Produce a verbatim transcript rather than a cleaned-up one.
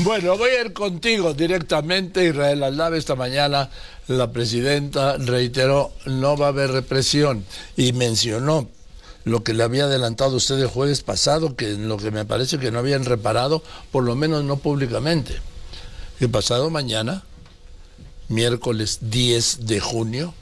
Bueno, voy a ir contigo directamente. Israel Aldab, esta mañana la presidenta reiteró, no va a haber represión, y mencionó lo que le había adelantado usted el jueves pasado, que en lo que me parece que no habían reparado, por lo menos no públicamente. El pasado mañana, miércoles diez de junio,